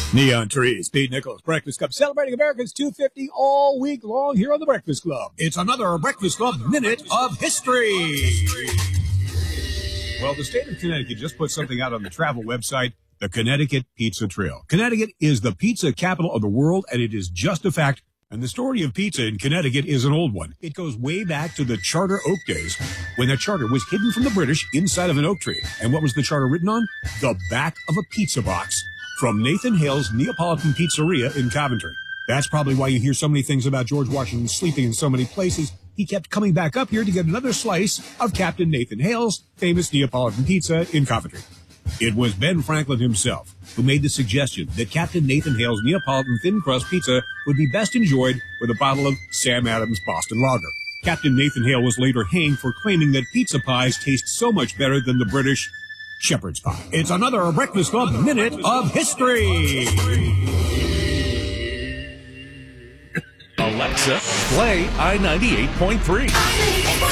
Neon Trees, Pete Nichols, Breakfast Club, celebrating America's 250 all week long here on the Breakfast Club. It's another Breakfast Club Minute of History. Well, the state of Connecticut just put something out on the travel website, the Connecticut Pizza Trail. Connecticut is the pizza capital of the world, and it is just a fact. And the story of pizza in Connecticut is an old one. It goes way back to the charter oak days, when that charter was hidden from the British inside of an oak tree. And what was the charter written on? The back of a pizza box. From Nathan Hale's Neapolitan Pizzeria in Coventry. That's probably why you hear so many things about George Washington sleeping in so many places. He kept coming back up here to get another slice of Captain Nathan Hale's famous Neapolitan pizza in Coventry. It was Ben Franklin himself who made the suggestion that Captain Nathan Hale's Neapolitan thin crust pizza would be best enjoyed with a bottle of Sam Adams Boston Lager. Captain Nathan Hale was later hanged for claiming that pizza pies taste so much better than the British shepherd's pie. It's another Breakfast Club Minute of History. Alexa, play I-98.3.